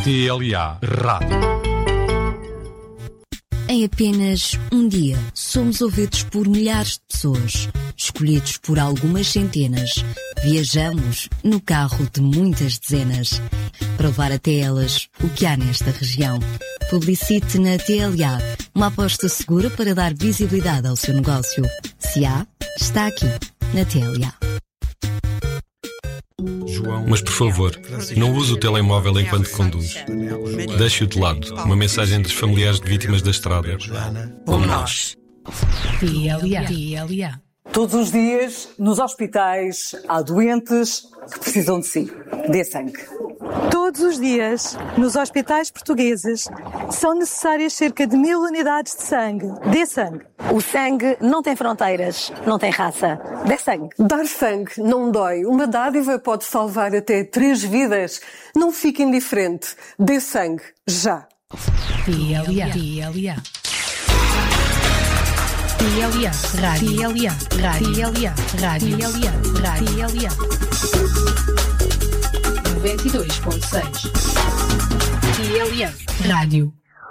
TLA Rádio. Em apenas um dia, somos ouvidos por milhares de pessoas, escolhidos por algumas centenas. Viajamos no carro de muitas dezenas, para levar até elas o que há nesta região. Publicite na TLA, uma aposta segura para dar visibilidade ao seu negócio. Se há, está aqui, na TLA. Mas, por favor, não use o telemóvel enquanto conduz. Deixe-o de lado. Uma mensagem dos familiares de vítimas da estrada. Como nós. TLA. Todos os dias, nos hospitais, há doentes que precisam de si. Dê sangue. Todos os dias, nos hospitais portugueses, são necessárias cerca de 1000 unidades de sangue. Dê sangue. O sangue não tem fronteiras, não tem raça. Dê sangue. Dar sangue não dói. Uma dádiva pode salvar até 3 vidas. Não fique indiferente. Dê sangue, já. TLA. Rádio. 92.6 TLA Rádio.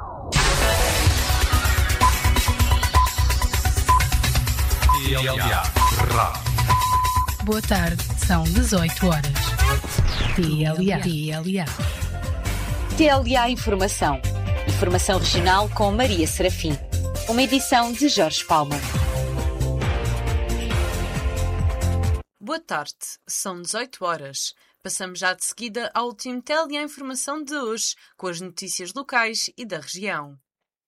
TLA Rádio. Boa tarde, são 18 horas. TLA. TLA Informação. Informação regional com Maria Serafim. Uma edição de Jorge Palma. Boa tarde, são 18 horas. Passamos já de seguida ao último TLA Informação de hoje, com as notícias locais e da região.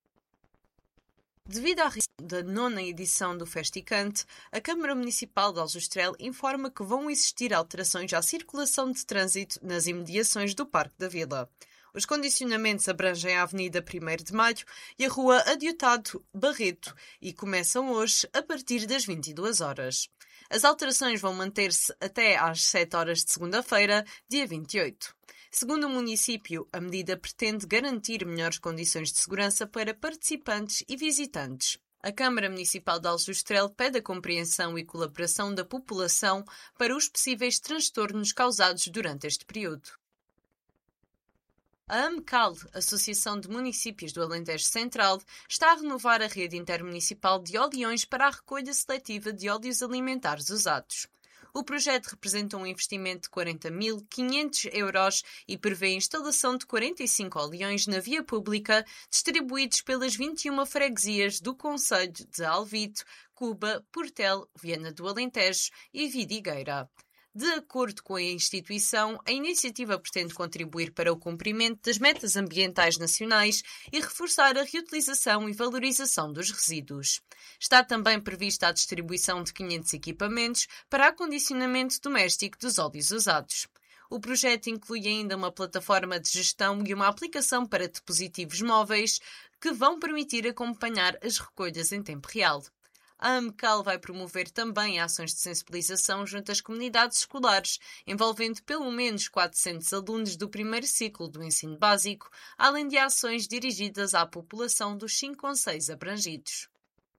Devido à realização da 9ª edição do Festicante, a Câmara Municipal de Aljustrel informa que vão existir alterações à circulação de trânsito nas imediações do Parque da Vila. Os condicionamentos abrangem a Avenida 1º de Maio e a Rua Adiutado Barreto e começam hoje a partir das 22 horas. As alterações vão manter-se até às 7 horas de segunda-feira, dia 28. Segundo o município, a medida pretende garantir melhores condições de segurança para participantes e visitantes. A Câmara Municipal de Aljustrel pede a compreensão e colaboração da população para os possíveis transtornos causados durante este período. A AMCAL, Associação de Municípios do Alentejo Central, está a renovar a rede intermunicipal de oleões para a recolha seletiva de óleos alimentares usados. O projeto representa um investimento de 40.500 euros e prevê a instalação de 45 oleões na via pública, distribuídos pelas 21 freguesias do concelho de Alvito, Cuba, Portel, Viana do Alentejo e Vidigueira. De acordo com a instituição, a iniciativa pretende contribuir para o cumprimento das metas ambientais nacionais e reforçar a reutilização e valorização dos resíduos. Está também prevista a distribuição de 500 equipamentos para acondicionamento doméstico dos óleos usados. O projeto inclui ainda uma plataforma de gestão e uma aplicação para dispositivos móveis que vão permitir acompanhar as recolhas em tempo real. A AMCAL vai promover também ações de sensibilização junto às comunidades escolares, envolvendo pelo menos 400 alunos do primeiro ciclo do ensino básico, além de ações dirigidas à população dos 5 concelhos abrangidos.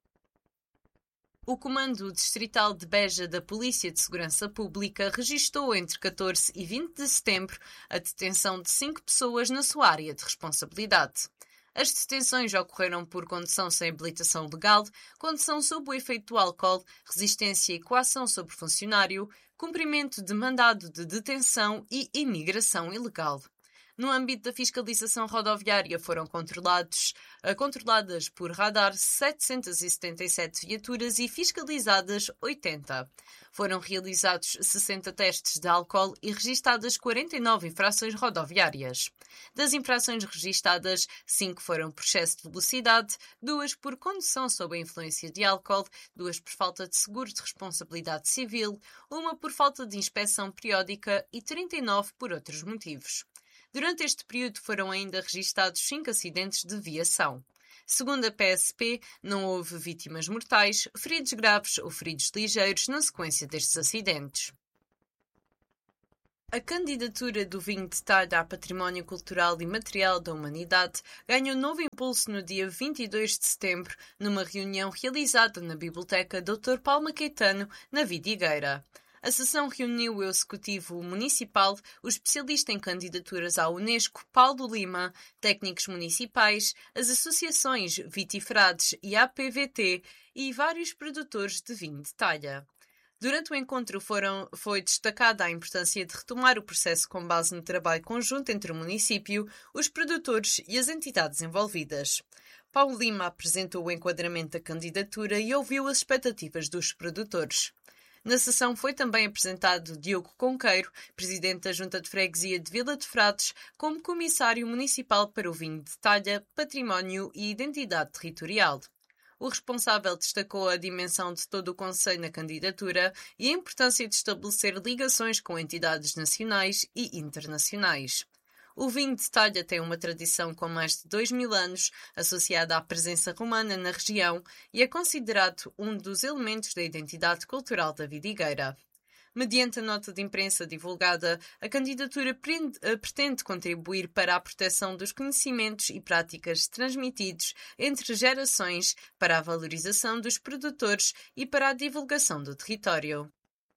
O Comando Distrital de Beja da Polícia de Segurança Pública registou entre 14 e 20 de setembro a detenção de 5 pessoas na sua área de responsabilidade. As detenções ocorreram por condução sem habilitação legal, condução sob o efeito do álcool, resistência e coação sobre funcionário, cumprimento de mandado de detenção e imigração ilegal. No âmbito da fiscalização rodoviária foram controladas por radar 777 viaturas e fiscalizadas 80. Foram realizados 60 testes de álcool e registadas 49 infrações rodoviárias. Das infrações registadas, 5 foram por excesso de velocidade, 2 por condução sob a influência de álcool, 2 por falta de seguro de responsabilidade civil, 1 por falta de inspeção periódica e 39 por outros motivos. Durante este período foram ainda registados 5 acidentes de viação. Segundo a PSP, não houve vítimas mortais, feridos graves ou feridos ligeiros na sequência destes acidentes. A candidatura do vinho de talha a Património Cultural e Material da Humanidade ganhou novo impulso no dia 22 de setembro, numa reunião realizada na Biblioteca Dr. Palma Caetano, na Vidigueira. A sessão reuniu o Executivo Municipal, o especialista em candidaturas à Unesco, Paulo Lima, técnicos municipais, as associações Vitifrades e APVT e vários produtores de vinho de talha. Durante o encontro foi destacada a importância de retomar o processo com base no trabalho conjunto entre o município, os produtores e as entidades envolvidas. Paulo Lima apresentou o enquadramento da candidatura e ouviu as expectativas dos produtores. Na sessão foi também apresentado Diogo Conqueiro, presidente da Junta de Freguesia de Vila de Frades, como comissário municipal para o vinho de talha, património e identidade territorial. O responsável destacou a dimensão de todo o concelho na candidatura e a importância de estabelecer ligações com entidades nacionais e internacionais. O vinho de talha tem uma tradição com mais de 2000 anos, associada à presença romana na região, e é considerado um dos elementos da identidade cultural da vidigueira. Mediante a nota de imprensa divulgada, a candidatura pretende contribuir para a proteção dos conhecimentos e práticas transmitidos entre gerações, para a valorização dos produtores e para a divulgação do território.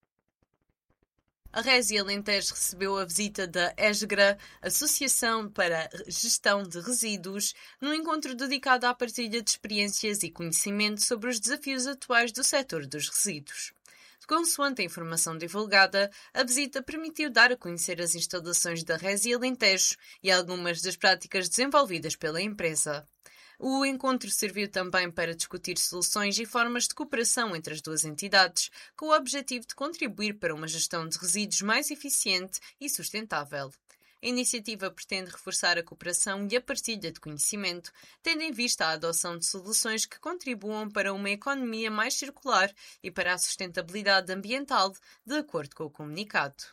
A Résia Alentejo recebeu a visita da ESGRA, Associação para a Gestão de Resíduos, num encontro dedicado à partilha de experiências e conhecimento sobre os desafios atuais do setor dos resíduos. Consoante a informação divulgada, a visita permitiu dar a conhecer as instalações da Résia Alentejo e algumas das práticas desenvolvidas pela empresa. O encontro serviu também para discutir soluções e formas de cooperação entre as duas entidades, com o objetivo de contribuir para uma gestão de resíduos mais eficiente e sustentável. A iniciativa pretende reforçar a cooperação e a partilha de conhecimento, tendo em vista a adoção de soluções que contribuam para uma economia mais circular e para a sustentabilidade ambiental, de acordo com o comunicado.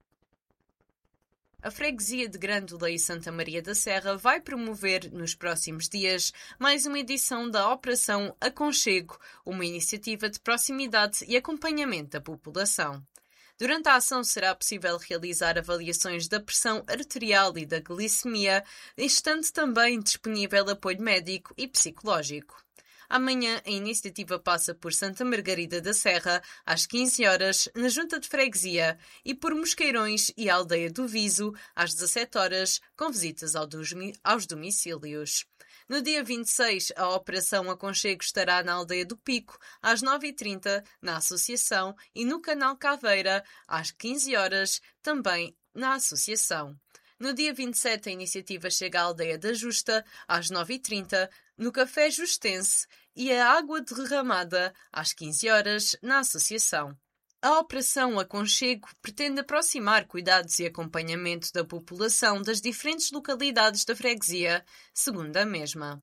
A freguesia de Grândola e Santa Maria da Serra vai promover, nos próximos dias, mais uma edição da Operação Aconchego, uma iniciativa de proximidade e acompanhamento da população. Durante a ação será possível realizar avaliações da pressão arterial e da glicemia, estando também disponível apoio médico e psicológico. Amanhã, a iniciativa passa por Santa Margarida da Serra, às 15 horas, na Junta de Freguesia, e por Mosqueirões e a Aldeia do Viso, às 17 horas, com visitas aos domicílios. No dia 26, a Operação Aconchego estará na Aldeia do Pico, às 9h30, na Associação, e no Canal Caveira, às 15 horas, também na Associação. No dia 27, a iniciativa chega à Aldeia da Justa, às 9h30, no Café Justense, e a Água Derramada, às 15 horas, na Associação. A Operação Aconchego pretende aproximar cuidados e acompanhamento da população das diferentes localidades da freguesia, segundo a mesma.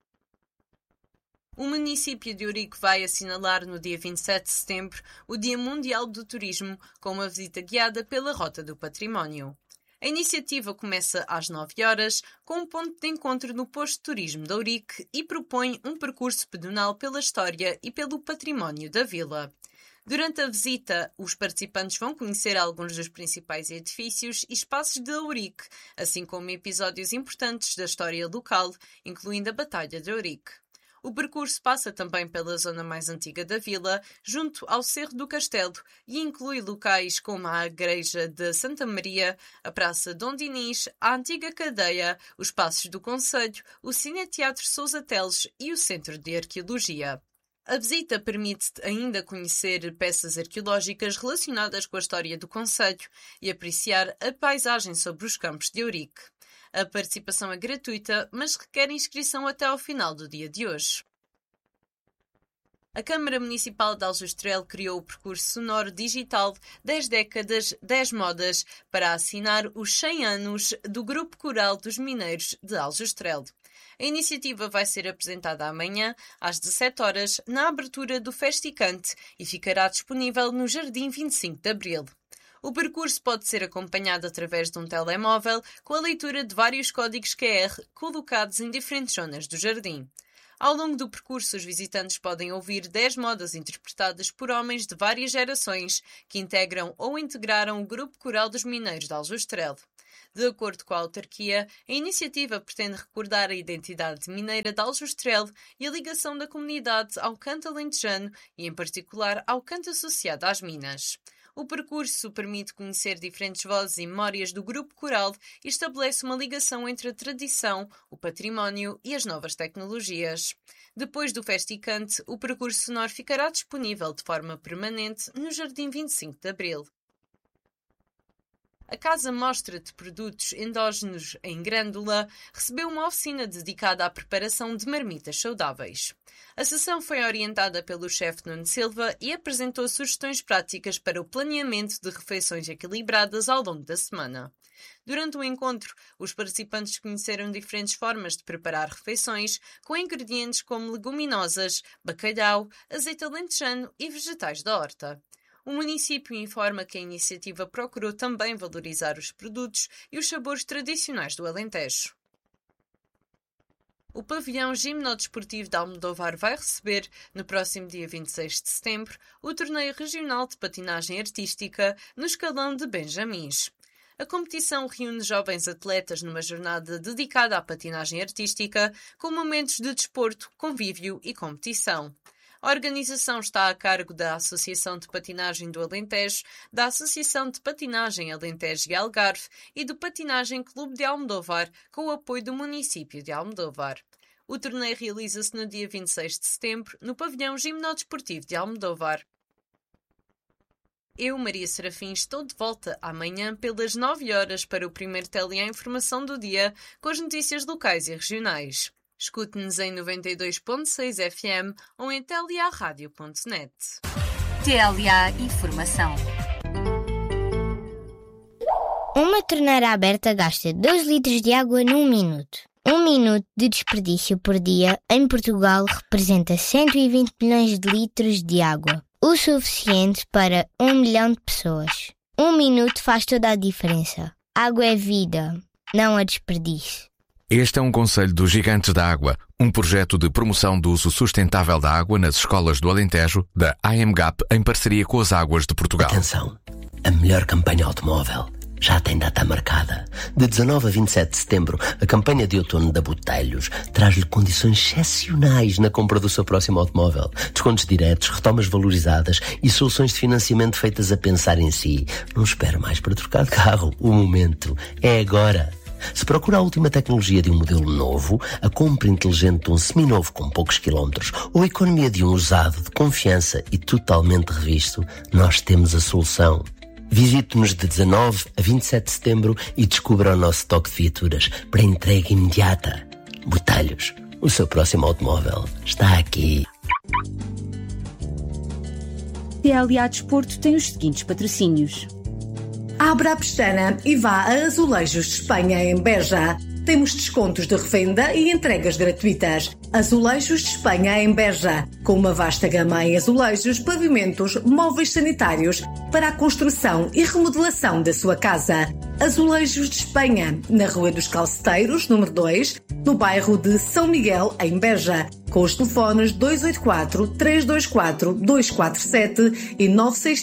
O município de Ourique vai assinalar no dia 27 de setembro o Dia Mundial do Turismo, com uma visita guiada pela Rota do Património. A iniciativa começa às 9 horas, com um ponto de encontro no posto de turismo de Ourique e propõe um percurso pedonal pela história e pelo património da vila. Durante a visita, os participantes vão conhecer alguns dos principais edifícios e espaços de Ourique, assim como episódios importantes da história local, incluindo a Batalha de Ourique. O percurso passa também pela zona mais antiga da vila, junto ao Cerro do Castelo, e inclui locais como a Igreja de Santa Maria, a Praça Dom Dinis, a Antiga Cadeia, os Passos do Concelho, o Cineteatro Sousa Teles e o Centro de Arqueologia. A visita permite ainda conhecer peças arqueológicas relacionadas com a história do concelho e apreciar a paisagem sobre os campos de Ourique. A participação é gratuita, mas requer inscrição até ao final do dia de hoje. A Câmara Municipal de Aljustrel criou o percurso sonoro digital 10 décadas, 10 modas para assinar os 100 anos do Grupo Coral dos Mineiros de Aljustrel. A iniciativa vai ser apresentada amanhã, às 17 horas, na abertura do Festicante e ficará disponível no Jardim 25 de Abril. O percurso pode ser acompanhado através de um telemóvel com a leitura de vários códigos QR colocados em diferentes zonas do jardim. Ao longo do percurso, os visitantes podem ouvir 10 modas interpretadas por homens de várias gerações que integram ou integraram o Grupo Coral dos Mineiros de Aljustrel. De acordo com a autarquia, a iniciativa pretende recordar a identidade mineira de Aljustrel e a ligação da comunidade ao canto alentejano e, em particular, ao canto associado às minas. O percurso permite conhecer diferentes vozes e memórias do grupo coral e estabelece uma ligação entre a tradição, o património e as novas tecnologias. Depois do Festicante, o percurso sonoro ficará disponível de forma permanente no Jardim 25 de Abril. A Casa Mostra de Produtos Endógenos em Grândola recebeu uma oficina dedicada à preparação de marmitas saudáveis. A sessão foi orientada pelo chefe Nuno Silva e apresentou sugestões práticas para o planeamento de refeições equilibradas ao longo da semana. Durante o encontro, os participantes conheceram diferentes formas de preparar refeições com ingredientes como leguminosas, bacalhau, azeite alentejano e vegetais da horta. O município informa que a iniciativa procurou também valorizar os produtos e os sabores tradicionais do Alentejo. O pavilhão gimnodesportivo de Almodóvar vai receber, no próximo dia 26 de setembro, o torneio regional de patinagem artística no escalão de Benjamins. A competição reúne jovens atletas numa jornada dedicada à patinagem artística, com momentos de desporto, convívio e competição. A organização está a cargo da Associação de Patinagem do Alentejo, da Associação de Patinagem Alentejo e Algarve e do Patinagem Clube de Almodóvar, com o apoio do município de Almodóvar. O torneio realiza-se no dia 26 de setembro, no pavilhão gimnodesportivo de Almodóvar. Eu, Maria Serafim, estou de volta amanhã pelas 9 horas para o primeiro TLA Informação do Dia, com as notícias locais e regionais. Escute-nos em 92.6 FM ou em tlearadio.net. TLA Informação. Uma torneira aberta gasta 2 litros de água num minuto. 1 minuto de desperdício por dia em Portugal representa 120 milhões de litros de água. O suficiente para 1 milhão de pessoas. 1 minuto faz toda a diferença. Água é vida, não a desperdício. Este é um conselho dos Gigantes da Água, um projeto de promoção do uso sustentável da água nas escolas do Alentejo, da AMGAP, em parceria com as Águas de Portugal. Atenção, a melhor campanha automóvel já tem data marcada. De 19 a 27 de setembro, a campanha de outono da Botelhos traz-lhe condições excepcionais na compra do seu próximo automóvel. Descontos diretos, retomas valorizadas e soluções de financiamento feitas a pensar em si. Não espere mais para trocar de carro. O momento é agora. Se procura a última tecnologia de um modelo novo, a compra inteligente de um seminovo com poucos quilómetros ou a economia de um usado de confiança e totalmente revisto, nós temos a solução. Visite-nos de 19 a 27 de setembro e descubra o nosso toque de viaturas para entrega imediata. Botelhos, o seu próximo automóvel está aqui. TLA Desporto tem os seguintes patrocínios. Abra a pestana e vá a Azulejos de Espanha, em Beja. Temos descontos de revenda e entregas gratuitas. Azulejos de Espanha, em Beja, com uma vasta gama em azulejos, pavimentos, móveis sanitários para a construção e remodelação da sua casa. Azulejos de Espanha, na Rua dos Calceteiros, número 2, no bairro de São Miguel, em Beja, com os telefones 284-324-247 e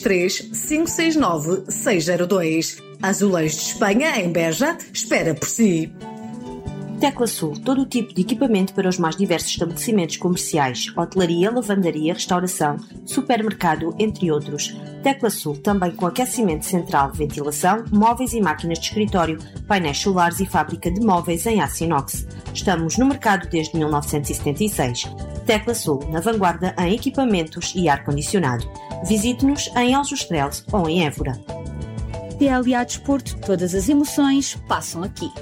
963-569-602. Azulejos de Espanha, em Beja, espera por si. Tecla Sul, todo o tipo de equipamento para os mais diversos estabelecimentos comerciais, hotelaria, lavandaria, restauração, supermercado, entre outros. Tecla Sul, também com aquecimento central, ventilação, móveis e máquinas de escritório, painéis solares e fábrica de móveis em aço inox. Estamos no mercado desde 1976. Tecla Sul, na vanguarda em equipamentos e ar-condicionado. Visite-nos em Aljustrel ou em Évora. TLA Desporto, todas as emoções passam aqui.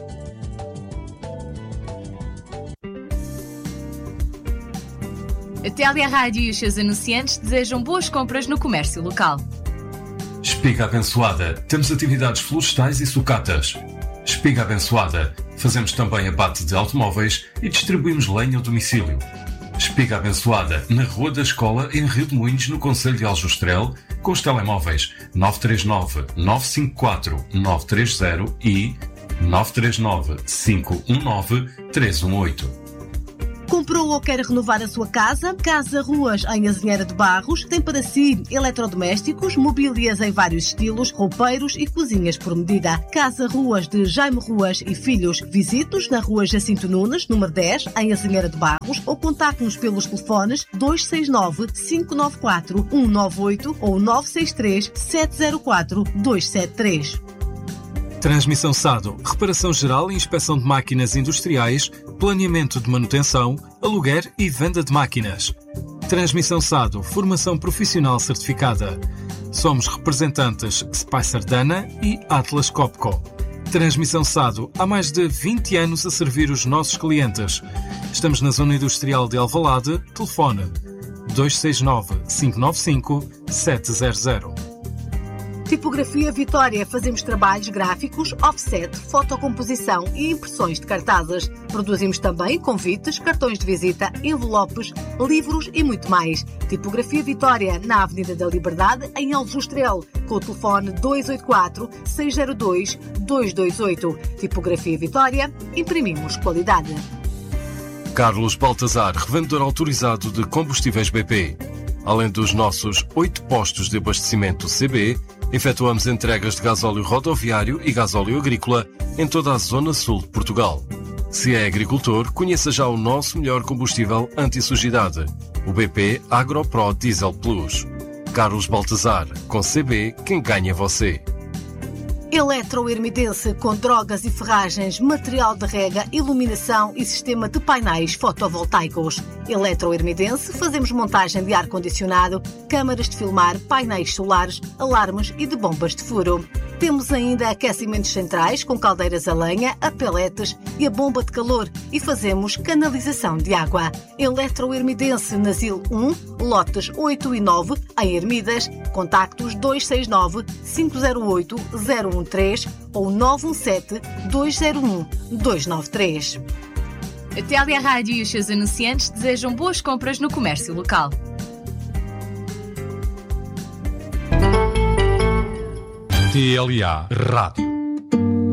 A TLA Rádio e os seus anunciantes desejam boas compras no comércio local. Espiga Abençoada. Temos atividades florestais e sucatas. Espiga Abençoada. Fazemos também abate de automóveis e distribuímos lenha ao domicílio. Espiga Abençoada, na Rua da Escola, em Rio de Moinhos, no concelho de Aljustrel, com os telemóveis 939-954-930 e 939-519-318. Comprou ou quer renovar a sua casa? Casa Ruas, em Azinheira de Barros, tem para si eletrodomésticos, mobílias em vários estilos, roupeiros e cozinhas por medida. Casa Ruas de Jaime Ruas e Filhos. Visite-nos na Rua Jacinto Nunes, número 10, em Azinheira de Barros, ou contacte-nos pelos telefones 269 594 198 ou 963 704 273. Transmissão Sado, reparação geral e inspeção de máquinas industriais, planeamento de manutenção, aluguer e venda de máquinas. Transmissão Sado, formação profissional certificada. Somos representantes Spicer Dana e Atlas Copco. Transmissão Sado, há mais de 20 anos a servir os nossos clientes. Estamos na Zona Industrial de Alvalade, telefone 269 595 700. Tipografia Vitória. Fazemos trabalhos gráficos, offset, fotocomposição e impressões de cartazes. Produzimos também convites, cartões de visita, envelopes, livros e muito mais. Tipografia Vitória, na Avenida da Liberdade, em Aljustrel, com o telefone 284-602-228. Tipografia Vitória, imprimimos qualidade. Carlos Baltazar, revendedor autorizado de combustíveis BP. Além dos nossos 8 postos de abastecimento CB, efetuamos entregas de gasóleo rodoviário e gasóleo agrícola em toda a zona sul de Portugal. Se é agricultor, conheça já o nosso melhor combustível anti-sujidade, o BP AgroPro Diesel Plus. Carlos Baltazar, com CB, quem ganha é você. Eletroermidense, com drogas e ferragens, material de rega, iluminação e sistema de painéis fotovoltaicos. Eletroermidense, fazemos montagem de ar-condicionado, câmaras de filmar, painéis solares, alarmes e de bombas de furo. Temos ainda aquecimentos centrais com caldeiras a lenha, a peletes e a bomba de calor e fazemos canalização de água. Eletroermidense, Nasil 1, lotes 8 e 9, em Ermidas, contactos 269 508 013 ou 917 201 293. A Télia Rádio e os seus anunciantes desejam boas compras no comércio local. TLA Rádio.